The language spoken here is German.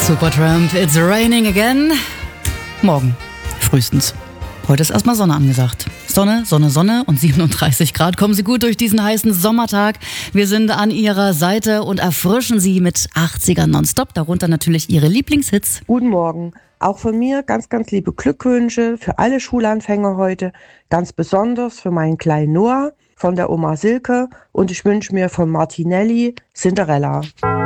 Supertramp, It's Raining Again. Morgen, frühestens. Heute ist erstmal Sonne angesagt. Sonne, Sonne, Sonne und 37 Grad. Kommen Sie gut durch diesen heißen Sommertag. Wir sind an Ihrer Seite und erfrischen Sie mit 80er nonstop. Darunter natürlich Ihre Lieblingshits. Guten Morgen. Auch von mir ganz, ganz liebe Glückwünsche für alle Schulanfänger heute. Ganz besonders für meinen kleinen Noah von der Oma Silke. Und ich wünsche mir von Martinelli Cinderella.